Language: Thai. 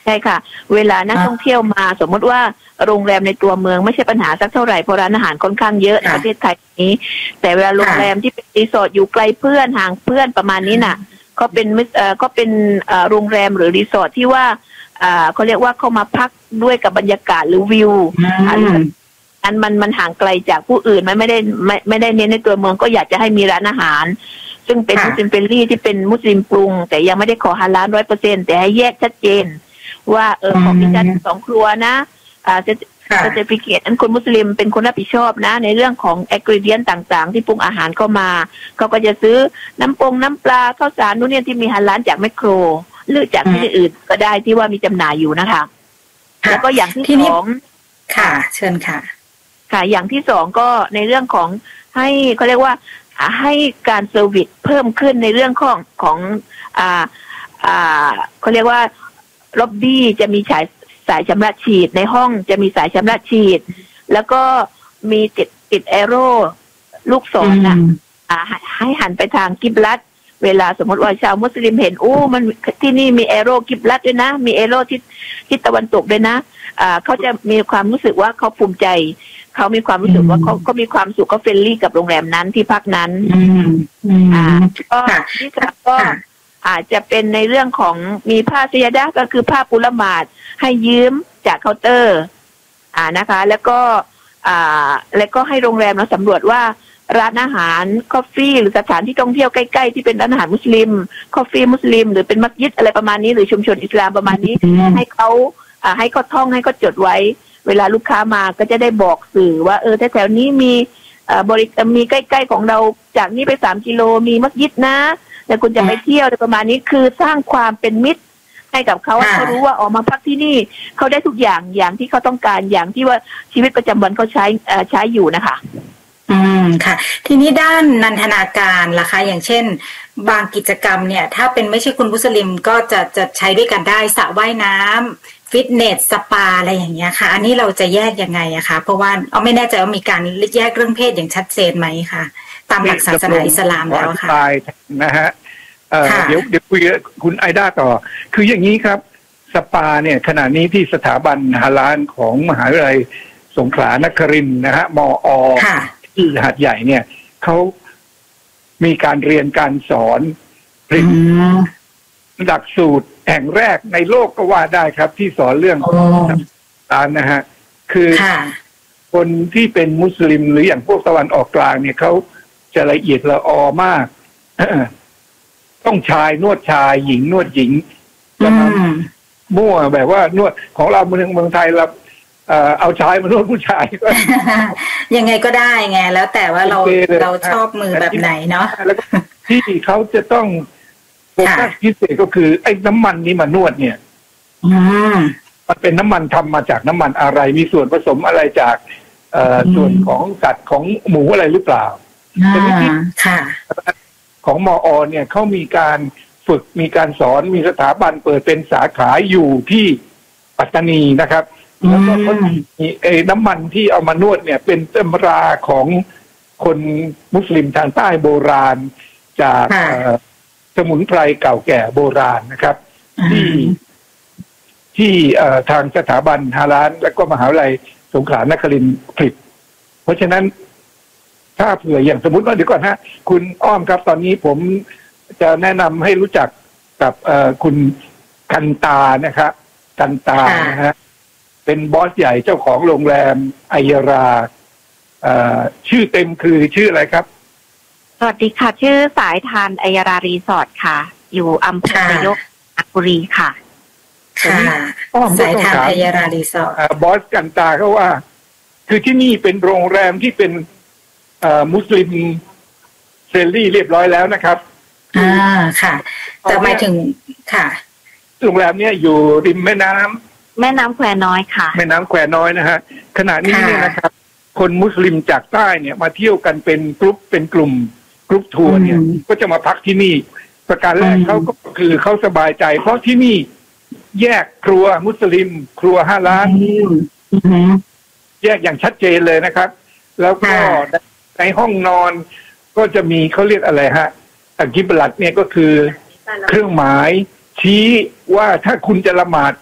ใช่ค่ะเวลานักท่องเที่ยวมาสมมติว่าโรงแรมในตัวเมืองไม่ใช่ปัญหาสักเท่าไหร่เพราะร้านอาหารค่อนข้างเยอะในประเทศไทยนี้แต่เวลาโรงแรมที่เป็นรีสอร์ทอยู่ไกลเพื่อนห่างเพื่อนประมาณนี้น่ะก็เป็นโรงแรมหรือรีสอร์ทที่ว่าเขาเรียกว่าเข้ามาพักด้วยกับบรรยากาศหรือวิวมันห่างไกลจากผู้อื่นมันไม่ได้เน้นในตัวเมืองก็อยากจะให้มีร้านอาหารซึ่งเป็นมุสลิมเฟรนลี่ที่เป็นมุสลิมปรุงแต่ยังไม่ได้ขอฮาลาล 100% แต่ให้แยกชัดเจนว่าของดิฉัน2 ครัวนะจะเจฟิเกตอันคนมุสลิมเป็นคนรับผิดชอบนะในเรื่องของแอคริเดียนต่างๆที่ปรุงอาหารเข้ามาเขาก็จะซื้อน้ำปลาข้าวสารนู่นนี่ที่มีฮาลาลจากแมคโครหรือจากที่อื่นก็ได้ที่ว่ามีจำหน่ายอยู่นะคะแล้วก็อย่างที่สองค่ะเชิญค่ะค่ะอย่างที่สองก็ในเรื่องของให้เขาเรียกว่าให้การเซอร์วิสเพิ่มขึ้นในเรื่องของเขาเรียกว่าล็อบบี้จะมีสายชำระฉีดในห้องจะมีสายชำระฉีดแล้วก็มีติดแอโร่ลูกศรให้หันไปทางกิบลัตเวลาสมมติว่าชาวมุสลิมเห็นมันที่นี่มีแอโร่กิบลัตด้วยนะมีแอโร่ทิศตะวันตกด้วยนะเขาจะมีความรู้สึกว่าเขาภูมิใจเขามีความรู้สึกว่าเขามีความสุขเขาเฟรนลี่กับโรงแรมนั้นที่พักนั้นก็ที่สามก็อาจจะเป็นในเรื่องของมีผ้าซิยาดะก็คือผ้าปุรมาดให้ยืมจากเคาน์เตอร์นะคะแล้วก็ให้โรงแรมเราสำรวจว่าร้านอาหารคอฟฟี่หรือสถานที่ท่องเที่ยวใกล้ๆที่เป็นร้านอาหารมุสลิมคอฟฟี่มุสลิมหรือเป็นมัสยิดอะไรประมาณนี้หรือชุมชนอิสลามประมาณนี้ให้เขาท่องให้เขาจดไว้เวลาลูกค้ามาก็จะได้บอกสื่อว่าแถวๆนี้มีมีใกล้ๆของเราจากนี้ไป3 กิโลมีมัสยิดนะแต่คุณจะไปเที่ยวประมาณนี้คือสร้างความเป็นมิตรให้กับเขาเขารู้ว่าออกมาพักที่นี่เขาได้ทุกอย่างที่เขาต้องการอย่างที่ว่าชีวิตประจำวันเขาใช้อยู่นะคะค่ะทีนี้ด้านนันทนาการล่ะคะอย่างเช่นบางกิจกรรมเนี่ยถ้าเป็นไม่ใช่คนมุสลิมก็จะใช้ด้วยกันได้สระว่ายน้ำฟิตเนสสปาอะไรอย่างเงี้ยค่ะอันนี้เราจะแยกยังไงอะคะเพราะว่าไม่แน่ใจว่ามีการแยกเรื่องเพศอย่างชัดเจนไหมคะตามหลักศาสนาอิสลามแล้วค่ะนะฮะเดี๋ยวคุยกับคุณไอด้าต่อคืออย่างนี้ครับสปาเนี่ยขณะนี้ที่สถาบันฮาลาลของมหาวิทยาลัยสงขลานครินทร์นะฮะมอ.ที่หาดใหญ่เนี่ยเขามีการเรียนการสอนหลักสูตรแห่งแรกในโลกก็ว่าได้ครับที่สอนเรื่องการนะฮะคือคนที่เป็นมุสลิมหรืออย่างพวกตะวันออกกลางเนี่ยเขาจะละเอียดละออมากต้องชายนวดชายหญิงนวดหญิงจะทำมั่วแบบว่านวดของเราเมืองไทยเราเอาชายมานวดผู้ชายก็ยังไงก็ได้ไงแล้วแต่ว่าเราชอบมือแบบไหนเนาะแล้วที่เขาจะต้องโฟกัสพิเศษก็คือไอ้น้ำมันนี้มานวดเนี่ยมันเป็นน้ำมันทำมาจากน้ำมันอะไรมีส่วนผสมอะไรจากส่วนของสัตว์ของหมูอะไรหรือเปล่าค่ะของมอ.เนี่ยเขามีการฝึกมีการสอนมีสถาบันเปิดเป็นสาขาอยู่ที่ปัตตานีนะครับแล้วก็เขามีน้ำมันที่เอามานวดเนี่ยเป็นตำราของคนมุสลิมทางใต้โบราณจากสมุนไพรเก่าแก่โบราณนะครับที่ทางสถาบันฮาลาลและก็มหาวิทยาลัยสงขลานครินทร์ผลิตเพราะฉะนั้นถ้าเผื่ออย่างสมมติว่าเดี๋ยวก่อนฮะคุณอ้อมครับตอนนี้ผมจะแนะนำให้รู้จักกับคุณกันตานะครับกันตานะฮะเป็นบอสใหญ่เจ้าของโรงแรมอัยราชื่อเต็มคือชื่ออะไรครับสวัสดีค่ะชื่อสายทานอัยรารีสอร์ทค่ะอยู่อำเภอนายกบุรีค่ะสายทานอัยรารีสอร์ทบอสกันตาเขาว่าคือที่นี่เป็นโรงแรมที่เป็นมุสลิมเฟรนลี่เรียบร้อยแล้วนะครับค่ะแต่หมายถึงค่ะโรงแรมเนี้ยอยู่ริมแม่น้ำแควน้อยค่ะแม่น้ำแควน้อยนะฮะขณะนี้เนี่ยนะครับคนมุสลิมจากใต้เนี่ยมาเที่ยวกันเป็นกลุ่มทัวร์เนี่ยก็จะมาพักที่นี่ประการแรกเขาก็คือเขาสบายใจเพราะที่นี่แยกครัวมุสลิมครัวฮาลาลแยกอย่างชัดเจนเลยนะครับแล้วก็ในห้องนอนก็จะมีเขาเรียกอะไรฮะกิบลัตเนี่ยก็คือเครื่องหมายชี้ว่าถ้าคุณจะละหมาด